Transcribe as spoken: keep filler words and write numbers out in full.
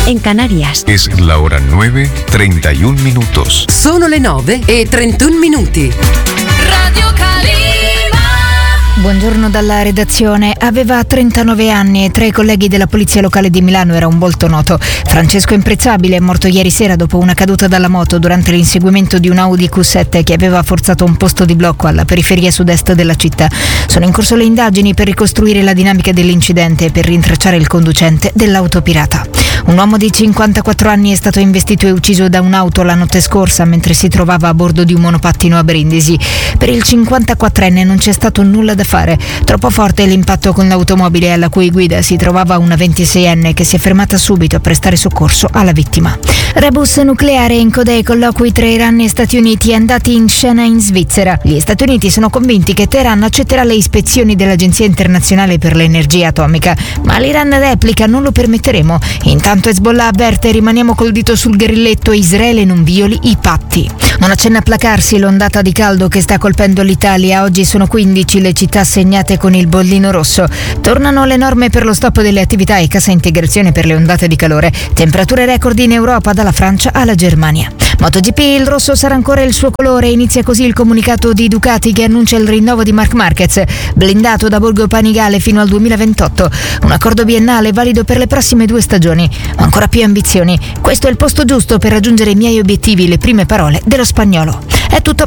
en Canarias. Es la hora nueve, treinta y un minutos. Sono le nove e trentuno minuti. Radio Calima. Buongiorno dalla redazione. Aveva trentanove anni e tra i colleghi della polizia locale di Milano era un volto noto. Francesco Imprezzabile è morto ieri sera dopo una caduta dalla moto durante l'inseguimento di un Audi Q sette che aveva forzato un posto di blocco alla periferia sud-est della città. Sono in corso le indagini per ricostruire la dinamica dell'incidente e per rintracciare il conducente dell'auto pirata. Un uomo di cinquantaquattro anni è stato investito e ucciso da un'auto la notte scorsa mentre si trovava a bordo di un monopattino a Brindisi. Per il cinquantaquattrenne non c'è stato nulla da fare. Troppo forte l'impatto con l'automobile alla cui guida si trovava una ventiseienne che si è fermata subito a prestare soccorso alla vittima. Rebus nucleare in coda ai colloqui tra Iran e Stati Uniti andati in scena in Svizzera. Gli Stati Uniti sono convinti che Teheran accetterà le ispezioni dell'Agenzia Internazionale per l'Energia Atomica, ma l'Iran replica: non lo permetteremo. Intanto Hezbollah avverte: rimaniamo col dito sul grilletto, Israele non violi i patti. Non accenna a placarsi l'ondata di caldo che sta colpendo l'Italia. Oggi sono quindici le città segnate con il bollino rosso. Tornano le norme per lo stop delle attività e cassa integrazione per le ondate di calore. Temperature record in Europa dalla Francia alla Germania. MotoGP, il rosso sarà ancora il suo colore. Inizia così il comunicato di Ducati che annuncia il rinnovo di Marc Marquez, blindato da Borgo Panigale fino al duemilaventotto. Un accordo biennale valido per le prossime due stagioni. Ma ancora più ambizioni. Questo è il posto giusto per raggiungere i miei obiettivi, le prime parole dello spagnolo. È tutto.